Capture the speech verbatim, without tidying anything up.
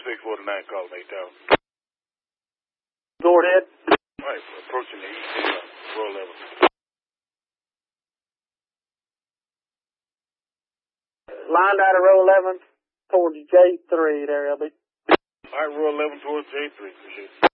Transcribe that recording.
six forty-nine calling eight thousand. Go ahead. All right, approaching the east end of row eleven. Lined out of row eleven towards J three there, L B. All right, row eleven towards J three. Appreciate it.